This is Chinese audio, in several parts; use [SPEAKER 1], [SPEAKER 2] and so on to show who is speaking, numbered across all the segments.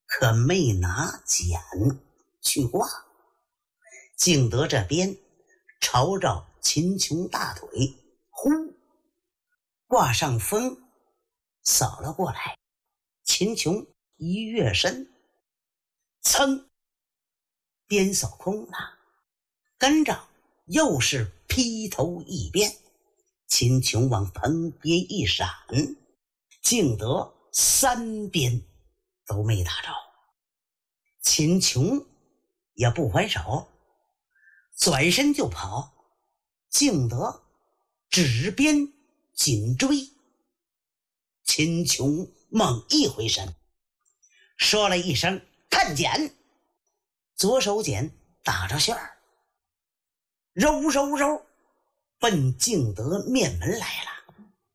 [SPEAKER 1] 可没拿剪去挂。敬德这边朝着秦琼大腿呼挂上风扫了过来，秦琼一跃身，噌鞭扫空了，跟着又是劈头一鞭，秦琼往旁边一闪，敬德3鞭都没打着。秦琼也不还手，转身就跑，敬德指鞭紧追。秦琼猛一回身，说了一声看剪，左手剪打着旋儿，揉揉揉奔敬德面门来了。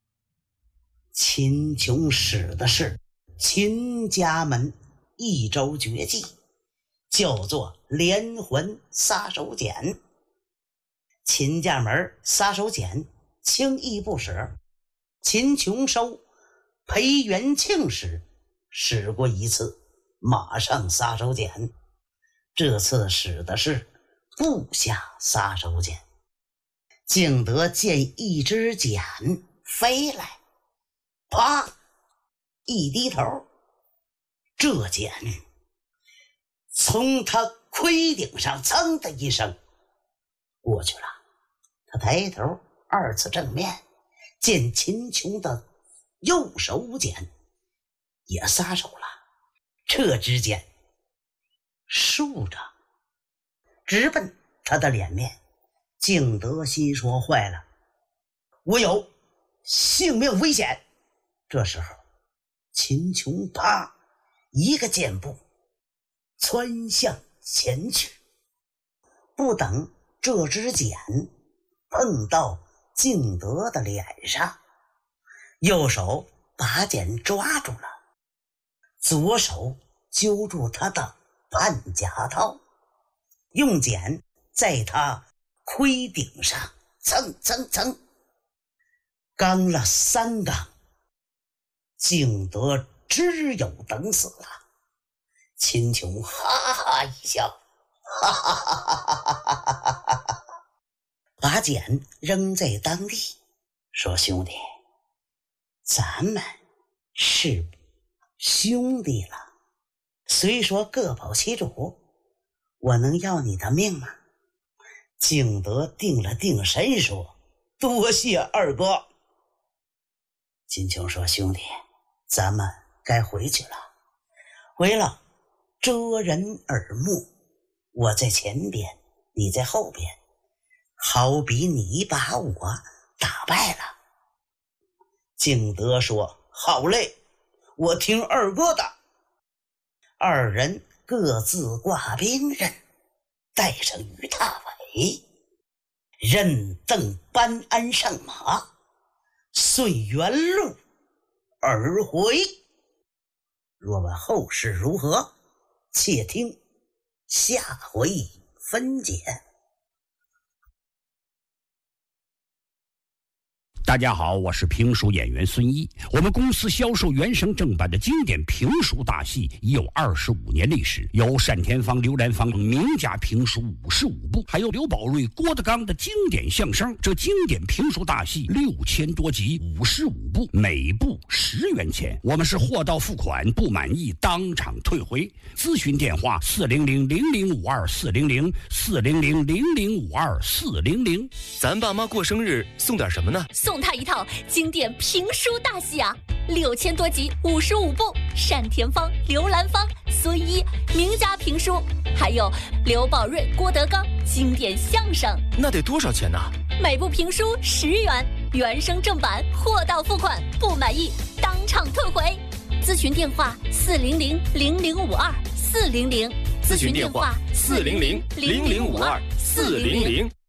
[SPEAKER 1] 秦琼使的是秦家门一招绝技，叫做连环杀手锏。秦家门杀手锏轻易不使，秦琼收裴元庆时使过一次马上杀手锏，这次使的是部下杀手锏。敬德见一支锏飞来，啪一低头，这锏从他盔顶上噌的一声过去了。他抬头2次正面，见秦琼的右手锏也撒手了，这支锏竖着直奔他的脸面。敬德心说坏了，我有性命危险。这时候秦琼啪一个箭步窜向前去，不等这支锏碰到敬德的脸上，右手把锏抓住了，左手揪住他的半甲套，用锏在他盔顶上蹭蹭蹭刚了3刚。敬德只有等死了。秦琼哈哈一笑，哈哈哈哈哈哈，把锏扔在当地，说兄弟，咱们是兄弟了，虽说各保其主，我能要你的命吗？敬德定了定神说，多谢二哥。秦琼说，兄弟，咱们该回去了，为了遮人耳目，我在前边，你在后边，好比你把我打败了。敬德说，好嘞，我听二哥的。2人各自挂兵刃，带上于大伟，任邓班安上马，遂原路而回。若问后事如何，且听下回分解。
[SPEAKER 2] 大家好，我是评书演员孙一。我们公司销售原声正版的经典评书大戏已有25年历史，有单田芳、刘兰芳名家评书55部，还有刘宝瑞、郭德纲的经典相声。这经典评书大戏6000多集，55部，每部10元钱。我们是货到付款，不满意当场退回。咨询电话400-0052-400，400-0052-400。
[SPEAKER 3] 咱爸妈过生日送点什么呢？
[SPEAKER 4] 送他一套经典评书大戏啊，6000多集，55部，单田芳、刘兰芳、孙一名家评书，还有刘宝瑞、郭德纲经典相声。
[SPEAKER 3] 那得多少钱呢？
[SPEAKER 4] 每部评书10元，原声正版，货到付款，不满意当场退回。咨询电话400-0052-400，咨询电话400-0052-400。